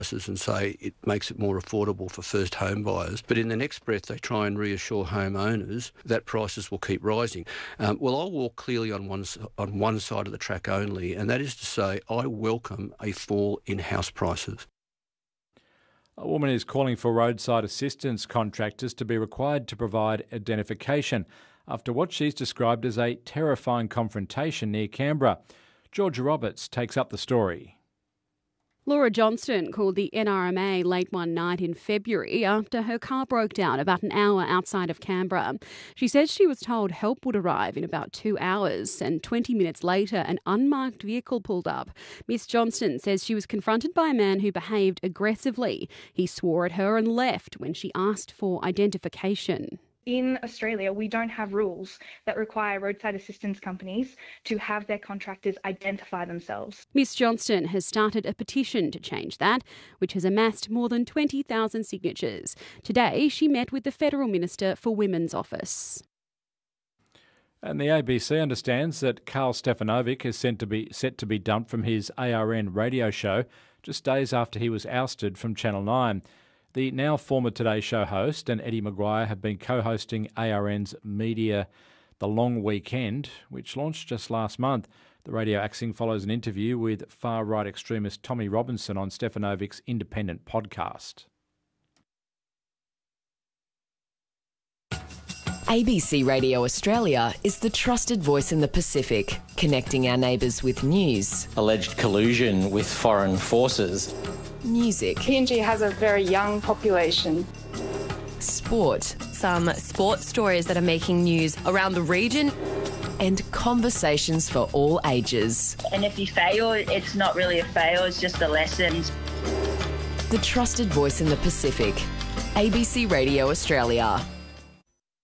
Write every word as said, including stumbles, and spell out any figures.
and say it makes it more affordable for first home buyers, but in the next breath they try and reassure homeowners that prices will keep rising. Um, well, I'll walk clearly on one, on one side of the track only, and that is to say I welcome a fall in house prices. A woman is calling for roadside assistance contractors to be required to provide identification after what she's described as a terrifying confrontation near Canberra. Georgia Roberts takes up the story. Laura Johnston called the N R M A late one night in February after her car broke down about an hour outside of Canberra. She says she was told help would arrive in about two hours and twenty minutes later an unmarked vehicle pulled up. Miss Johnston says she was confronted by a man who behaved aggressively. He swore at her and left when she asked for identification. In Australia, we don't have rules that require roadside assistance companies to have their contractors identify themselves. Miss Johnston has started a petition to change that, which has amassed more than twenty thousand signatures. Today, she met with the Federal Minister for Women's Office. And the A B C understands that Karl Stefanovic is set to be, set to be dumped from his A R N radio show just days after he was ousted from Channel nine. The now former Today Show host and Eddie Maguire have been co-hosting A R N's Media The Long Weekend, which launched just last month. The radio axing follows an interview with far-right extremist Tommy Robinson on Stefanovic's independent podcast. A B C Radio Australia is the trusted voice in the Pacific, connecting our neighbours with news, alleged collusion with foreign forces, music, P N G has a very young population, sport, some sports stories that are making news around the region, and conversations for all ages. And if you fail, it's not really a fail, it's just a lesson. The trusted voice in the Pacific, A B C Radio Australia.